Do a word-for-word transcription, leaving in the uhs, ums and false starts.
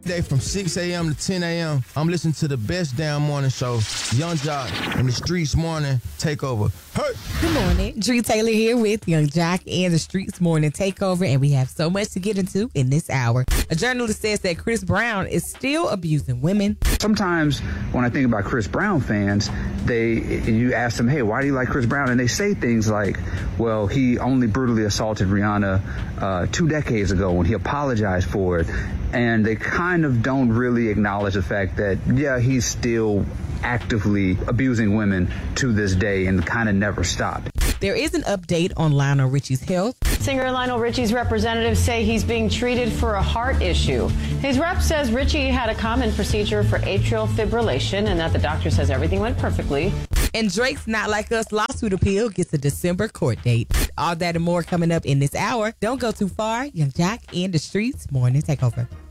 Day from six a.m. to ten a.m. I'm listening to the best damn morning show, Young Jock and the Streets Morning Takeover. Hey! Good morning. Dree Taylor here with Young Jock and the Streets Morning Takeover, and we have so much to get into in this hour. A journalist says that Chris Brown is still abusing women. Sometimes when I think about Chris Brown fans, they you ask them, hey, why do you like Chris Brown? And they say things like, well, he only brutally assaulted Rihanna uh, two decades ago when he apologized for it. And they kind of don't really acknowledge the fact that, yeah, he's still actively abusing women to this day and kind of never stopped. There is an update on Lionel Richie's health. Singer Lionel Richie's representatives say he's being treated for a heart issue. His rep says Richie had a common procedure for atrial fibrillation and that the doctor says everything went perfectly. And Drake's Not Like Us lawsuit appeal gets a December court date. All that and more coming up in this hour. Don't go too far. Young Jock and the Streets Morning Takeover.